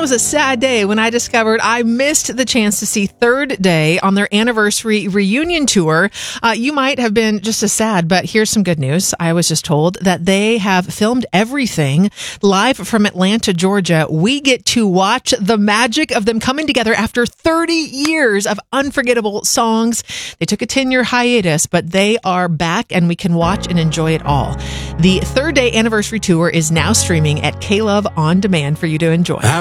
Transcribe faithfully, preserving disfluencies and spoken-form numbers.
was a sad day when I discovered I missed the chance to see Third Day on their anniversary reunion tour. Uh, you might have been just as sad, but here's some good news. I was just told that they have filmed everything live from Atlanta, Georgia. We get to watch the magic of them coming together after thirty years of unforgettable songs. They took a ten-year hiatus, but they are back and we can watch and enjoy it all. The Third Day anniversary tour is now streaming at K-Love On Demand for you to enjoy.